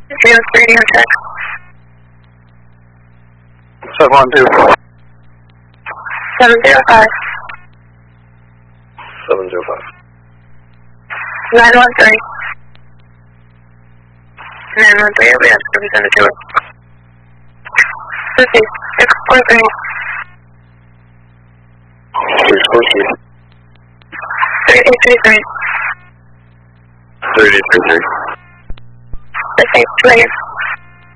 Radio check. 712. 705. 705. 913. 913, we have to send it to her. 643. 643. 3833. 3833. 683.